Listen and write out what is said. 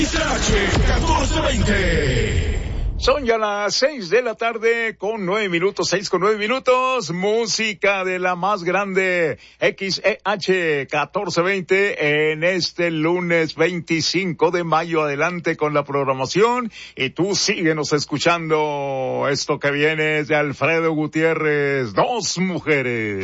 1420. Son ya las 6 de la tarde con 9 minutos, 6 con 9 minutos, música de la más grande, XEH 1420 en este lunes 25 de mayo. Adelante con la programación y tú síguenos escuchando. Esto que viene es de Alfredo Gutiérrez, Dos Mujeres.